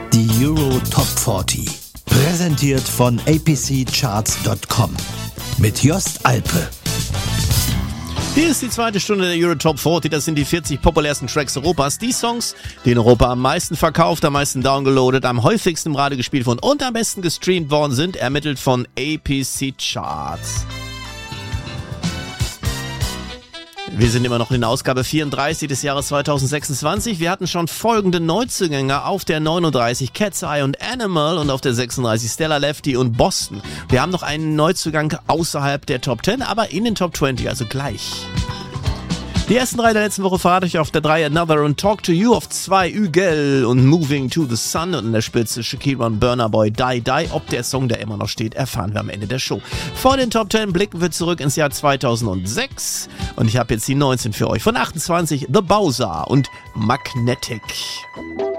Die Euro Top 40. Präsentiert von apccharts.com. Mit Jost Alpe. Hier ist die zweite Stunde der Euro Top 40. Das sind die 40 populärsten Tracks Europas. Die Songs, die in Europa am meisten verkauft, am meisten downgeloadet, am häufigsten im Radio gespielt wurden und am besten gestreamt worden sind, ermittelt von APC Charts. Wir sind immer noch in Ausgabe 34 des Jahres 2026. Wir hatten schon folgende Neuzugänge auf der 39 Cat's Eye und Animal und auf der 36 Stella Lefty und Boston. Wir haben noch einen Neuzugang außerhalb der Top 10, aber in den Top 20, also gleich. Die ersten drei der letzten Woche verrate ich auf der 3 Another und Talk to You, auf 2 Ügel und Moving to the Sun und in der Spitze Shakira und Burna Boy Die Die. Ob der Song, der immer noch steht, erfahren wir am Ende der Show. Vor den Top 10 blicken wir zurück ins Jahr 2006 und ich habe jetzt die 19 für euch. Von 28 The Bowser und Magnetic.